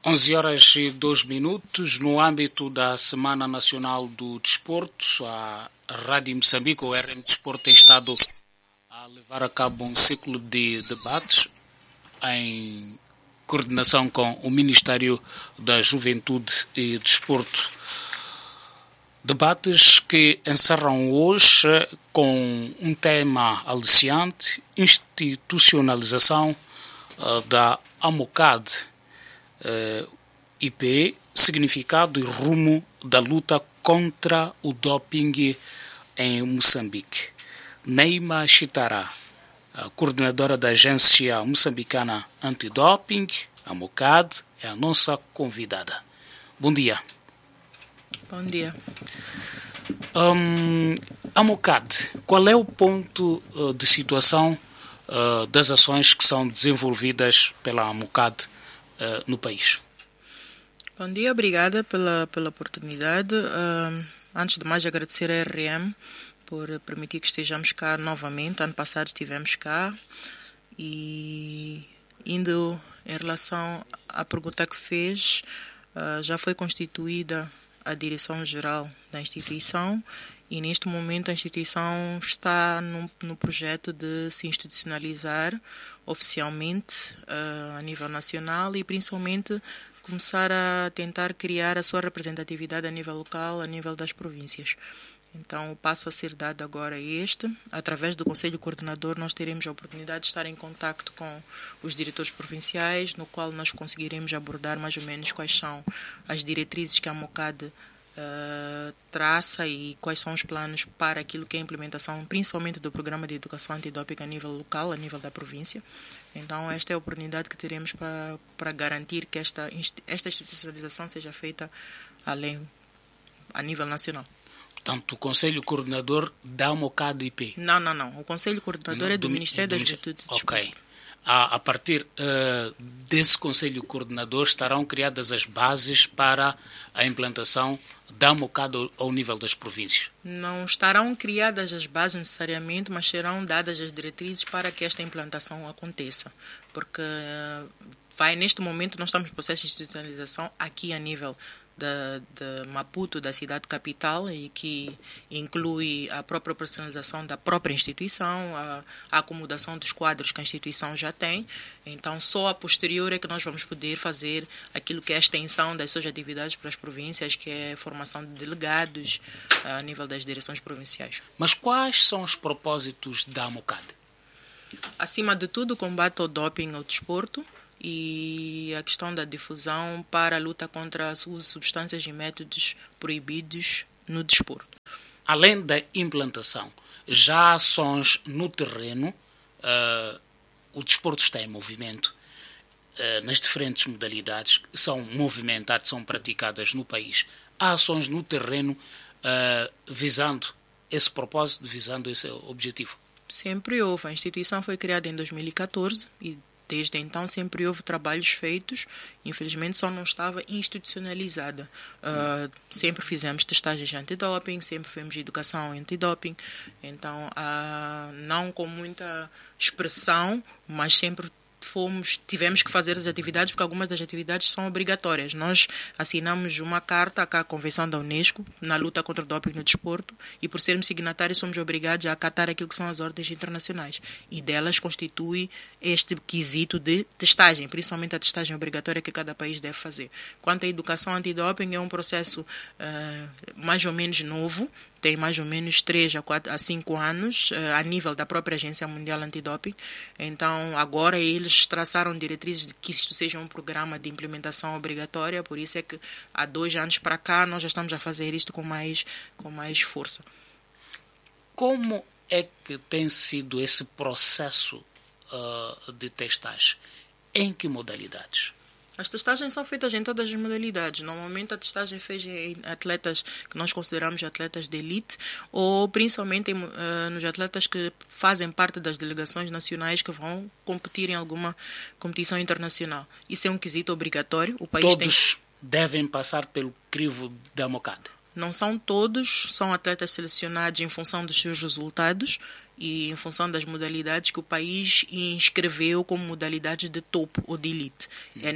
11h02, no âmbito da Semana Nacional do Desporto, a Rádio Moçambique, o RM Desporto, tem estado a levar a cabo um ciclo de debates em coordenação com o Ministério da Juventude e Desporto. Debates que encerram hoje com um tema aliciante: institucionalização da AMOCAD, IP, significado e rumo da luta contra o doping em Moçambique. Neima Chitará, a coordenadora da Agência Moçambicana Antidoping, AMOCAD, é a nossa convidada. Bom dia. Bom dia. AMOCAD, qual é o ponto de situação das ações que são desenvolvidas pela AMOCAD no país? Bom dia, obrigada pela oportunidade. Antes de mais, agradecer à RM por permitir que estejamos cá novamente. Ano passado estivemos cá e, indo em relação à pergunta que fez, já foi constituída a direção-geral da instituição e neste momento a instituição está no projeto de se institucionalizar oficialmente a nível nacional e principalmente começar a tentar criar a sua representatividade a nível local, a nível das províncias. Então, o passo a ser dado agora é este. Através do Conselho Coordenador, nós teremos a oportunidade de estar em contacto com os diretores provinciais, no qual nós conseguiremos abordar mais ou menos quais são as diretrizes que a AMOCAD traça e quais são os planos para aquilo que é a implementação, principalmente do Programa de Educação Antidoping a nível local, a nível da província. Então, esta é a oportunidade que teremos para garantir que esta institucionalização seja feita a nível nacional. Portanto, o Conselho Coordenador da AMOCAD IP? Não. O Conselho Coordenador é do Ministério da Juventude e Desporto. Ok. A partir desse Conselho Coordenador estarão criadas as bases para a implantação da AMOCAD ao nível das províncias? Não estarão criadas as bases necessariamente, mas serão dadas as diretrizes para que esta implantação aconteça. Porque neste momento nós estamos no processo de institucionalização aqui a nível de Maputo, da cidade capital, e que inclui a própria personalização da própria instituição, a acomodação dos quadros que a instituição já tem. Então, só a posterior é que nós vamos poder fazer aquilo que é a extensão das suas atividades para as províncias, que é a formação de delegados a nível das direções provinciais. Mas quais são os propósitos da AMOCAD? Acima de tudo, o combate ao doping ao desporto, e a questão da difusão para a luta contra o uso de substâncias e métodos proibidos no desporto. Além da implantação, já há ações no terreno, o desporto está em movimento, nas diferentes modalidades que são movimentadas, são praticadas no país. Há ações no terreno visando esse propósito, visando esse objetivo? Sempre houve. A instituição foi criada em 2014 e desde então sempre houve trabalhos feitos, infelizmente só não estava institucionalizada. Sempre fizemos testagens antidoping, sempre fizemos educação antidoping, então não com muita expressão, mas sempre tivemos que fazer as atividades, porque algumas das atividades são obrigatórias. Nós assinamos uma carta à Convenção da Unesco na luta contra o doping no desporto e, por sermos signatários, somos obrigados a acatar aquilo que são as ordens internacionais. E delas constitui este quesito de testagem, principalmente a testagem obrigatória que cada país deve fazer. Quanto à educação antidoping, é um processo mais ou menos novo, tem mais ou menos 3 a 5 anos, a nível da própria Agência Mundial Antidoping. Então, agora eles traçaram diretrizes de que isto seja um programa de implementação obrigatória, por isso é que há 2 anos para cá nós já estamos a fazer isto com mais força. Como é que tem sido esse processo de testagem? Em que modalidades? As testagens são feitas em todas as modalidades. Normalmente a testagem é feita em atletas que nós consideramos atletas de elite ou principalmente nos atletas que fazem parte das delegações nacionais que vão competir em alguma competição internacional. Isso é um quesito obrigatório. O país Todos devem passar pelo crivo da AMOCAD? Não são todos, são atletas selecionados em função dos seus resultados e em função das modalidades que o país inscreveu como modalidades de topo ou de elite.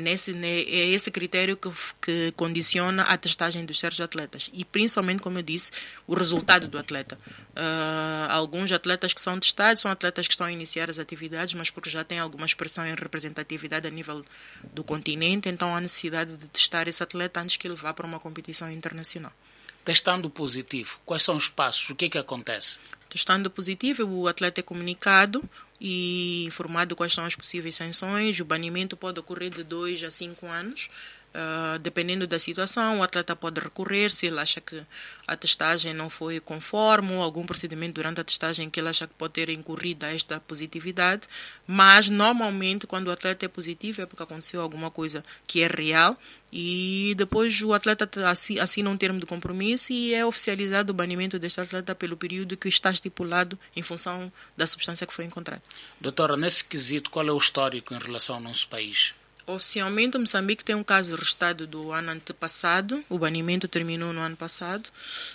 É esse critério que condiciona a testagem dos certos atletas e principalmente, como eu disse, o resultado do atleta. Alguns atletas que são testados são atletas que estão a iniciar as atividades, mas porque já têm alguma expressão em representatividade a nível do continente, então há necessidade de testar esse atleta antes que ele vá para uma competição internacional. Testando positivo, quais são os passos? O que é que acontece? Testando positivo, o atleta é comunicado e informado quais são as possíveis sanções. O banimento pode ocorrer de 2 a 5 anos. Dependendo da situação, o atleta pode recorrer se ele acha que a testagem não foi conforme ou algum procedimento durante a testagem que ele acha que pode ter incorrido a esta positividade, mas normalmente quando o atleta é positivo é porque aconteceu alguma coisa que é real e depois o atleta assina um termo de compromisso e é oficializado o banimento deste atleta pelo período que está estipulado em função da substância que foi encontrada. Doutora, nesse quesito, qual é o histórico em relação ao nosso país? Oficialmente, Moçambique tem um caso registrado do ano antepassado. O banimento terminou no ano passado.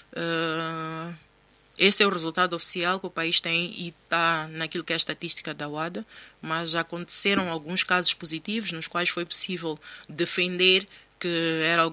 Esse é o resultado oficial que o país tem e está naquilo que é a estatística da UADA, mas já aconteceram alguns casos positivos nos quais foi possível defender que era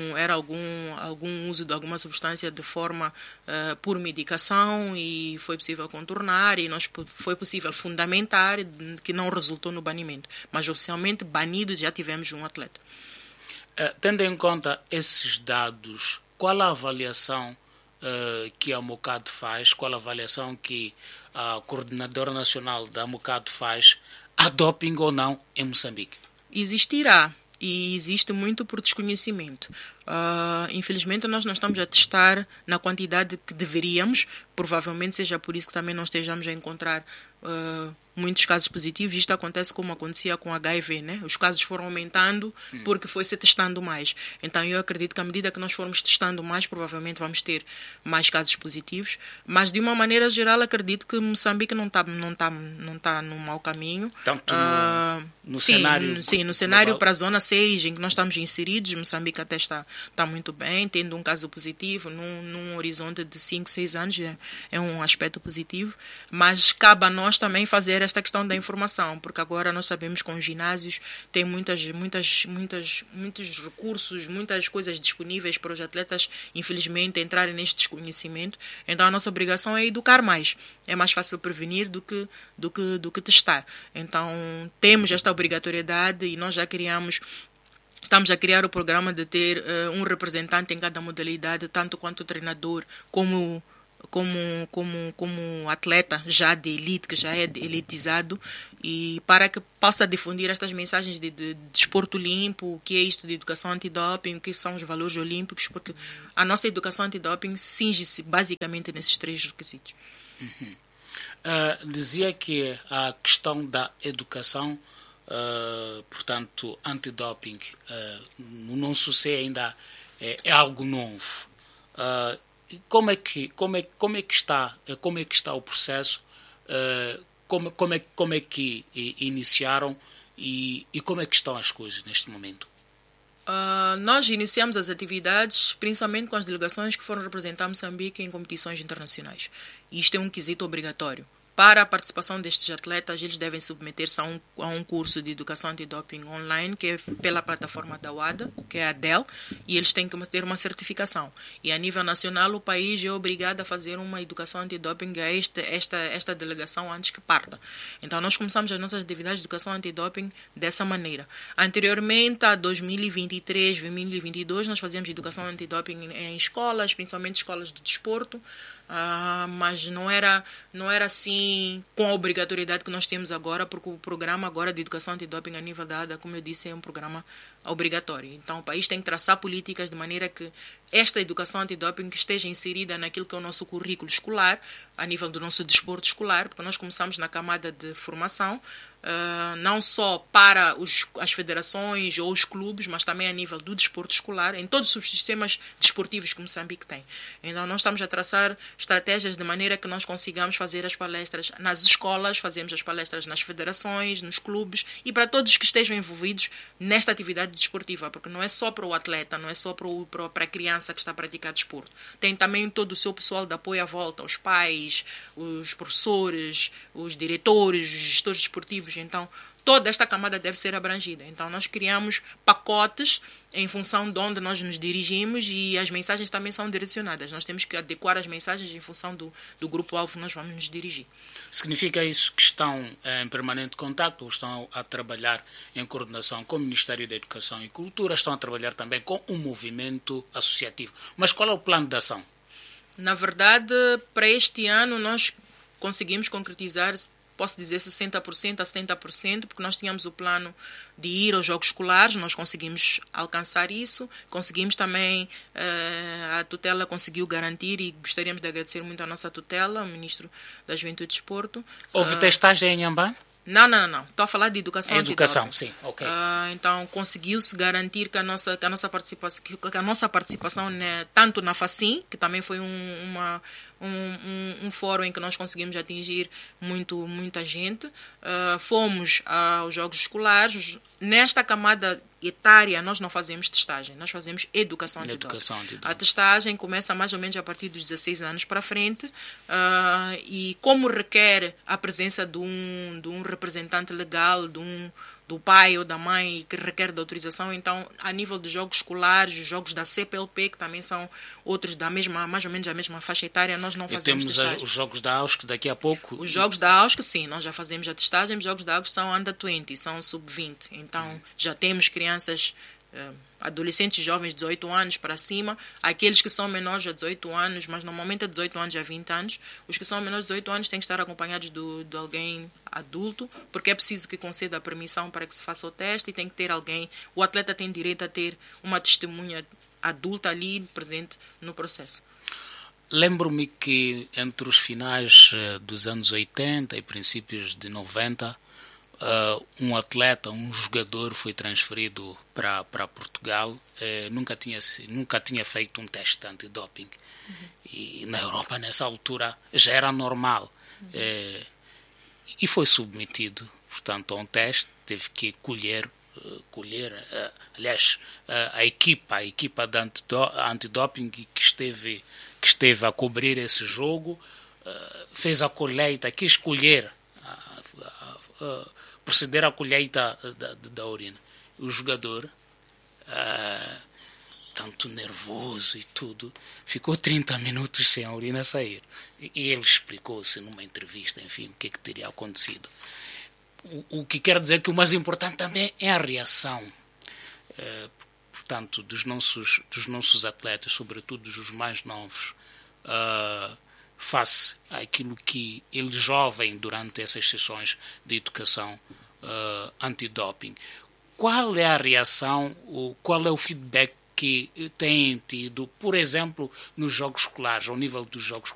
algum uso de alguma substância de forma por medicação e foi possível contornar e foi possível fundamentar que não resultou no banimento. Mas oficialmente banidos já tivemos um atleta. Tendo em conta esses dados, qual a avaliação que a MOCAD faz, qual a avaliação que a Coordenadora Nacional da MOCAD faz, há doping ou não em Moçambique? Existirá. E existe muito por desconhecimento. Infelizmente, nós não estamos a testar na quantidade que deveríamos. Provavelmente seja por isso que também não estejamos a encontrar muitos casos positivos. Isto acontece como acontecia com HIV, né? Os casos foram aumentando porque foi-se testando mais. Então, eu acredito que à medida que nós formos testando mais, provavelmente vamos ter mais casos positivos. Mas, de uma maneira geral, acredito que Moçambique não está no mau caminho. Tanto no sim, cenário... Sim, no cenário para a Zona 6, em que nós estamos inseridos, Moçambique até está muito bem, tendo um caso positivo num horizonte de 5, 6 anos, é um aspecto positivo. Mas cabe a nós também fazer esta questão da informação, porque agora nós sabemos que os ginásios têm muitos recursos, muitas coisas disponíveis para os atletas, infelizmente, entrarem neste desconhecimento. Então a nossa obrigação é educar mais. É mais fácil prevenir do que testar. Então temos esta obrigatoriedade e nós já estamos a criar o programa de ter um representante em cada modalidade, tanto quanto o treinador como atleta já de elite, que já é elitizado, e para que possa difundir estas mensagens de desporto limpo, o que é isto de educação antidoping, o que são os valores olímpicos, porque a nossa educação antidoping cinge-se basicamente nesses 3 requisitos. Dizia que a questão da educação, portanto, antidoping, no nosso seio ainda é algo novo. Como é que está o processo? Como é que iniciaram e como é que estão as coisas neste momento? Nós iniciamos as atividades principalmente com as delegações que foram representar Moçambique em competições internacionais. Isto é um quesito obrigatório. Para a participação destes atletas, eles devem submeter-se a um curso de educação antidoping online, que é pela plataforma da UADA, que é a DEL, e eles têm que ter uma certificação. E a nível nacional, o país é obrigado a fazer uma educação antidoping a esta delegação antes que parta. Então, nós começamos as nossas atividades de educação antidoping dessa maneira. Anteriormente, a 2023, 2022, nós fazíamos educação antidoping em escolas, principalmente escolas de desporto, mas não era assim com a obrigatoriedade que nós temos agora, porque o programa agora de educação antidoping a nível da ADA, como eu disse, é um programa obrigatório. Então o país tem que traçar políticas de maneira que esta educação antidoping esteja inserida naquilo que é o nosso currículo escolar, a nível do nosso desporto escolar, porque nós começamos na camada de formação, não só para as federações ou os clubes, mas também a nível do desporto escolar, em todos os sistemas desportivos que Moçambique tem. Então, nós estamos a traçar estratégias de maneira que nós consigamos fazer as palestras nas escolas, fazemos as palestras nas federações, nos clubes e para todos que estejam envolvidos nesta atividade desportiva, porque não é só para o atleta, não é só para a criança que está a praticar desporto. Tem também todo o seu pessoal de apoio à volta, os pais, os professores, os diretores, os gestores desportivos. Então, toda esta camada deve ser abrangida. Então, nós criamos pacotes em função de onde nós nos dirigimos e as mensagens também são direcionadas. Nós temos que adequar as mensagens em função do grupo-alvo que nós vamos nos dirigir. Significa isso que estão em permanente contacto ou estão a trabalhar em coordenação com o Ministério da Educação e Cultura, estão a trabalhar também com um movimento associativo. Mas qual é o plano de ação? Na verdade, para este ano nós conseguimos concretizar, posso dizer 60% a 70%, porque nós tínhamos o plano de ir aos Jogos Escolares, nós conseguimos alcançar isso, conseguimos também, a tutela conseguiu garantir e gostaríamos de agradecer muito à nossa tutela, o Ministro da Juventude e Desporto. Houve testagem em Inhambane? Não. Estou a falar de educação. Educação, sim, ok. Então, conseguiu-se garantir que a nossa participação, né, tanto na FACIM, que também foi um fórum em que nós conseguimos atingir muita gente. Fomos aos Jogos Escolares. Nesta camada etária, nós não fazemos testagem, nós fazemos educação antidoping. A testagem começa mais ou menos a partir dos 16 anos para frente e como requer a presença de um representante legal, do pai ou da mãe que requer de autorização, então a nível dos jogos escolares, os jogos da CPLP, que também são outros mais ou menos da mesma faixa etária, nós não fazemos testagem. E temos os jogos da AUSC daqui a pouco? Os jogos da AUSC, sim, nós já fazemos a testagem, os jogos da AUSC são under 20, são sub-20, então já temos crianças, adolescentes jovens de 18 anos para cima, aqueles que são menores de 18 anos, mas normalmente é 18 anos a 20 anos, os que são menores de 18 anos têm que estar acompanhados de alguém adulto, porque é preciso que conceda a permissão para que se faça o teste e tem que ter alguém, o atleta tem direito a ter uma testemunha adulta ali presente no processo. Lembro-me que entre os finais dos anos 80 e princípios de 90, um atleta, um jogador foi transferido para Portugal, nunca tinha feito um teste antidoping. E na Europa, nessa altura, já era normal. E foi submetido, portanto, a um teste, teve que colher aliás, a equipa de antidoping que esteve a cobrir esse jogo, fez a colheita, quis colher, proceder à colheita da urina. O jogador, tanto nervoso e tudo, ficou 30 minutos sem a urina sair. E ele explicou-se numa entrevista, enfim, o que teria acontecido. O que quer dizer que o mais importante também é a reação, portanto, dos nossos atletas, sobretudo dos mais novos, face àquilo que eles ouvem durante essas sessões de educação antidoping. Qual é a reação, qual é o feedback que têm tido, por exemplo, nos jogos escolares, ao nível dos jogos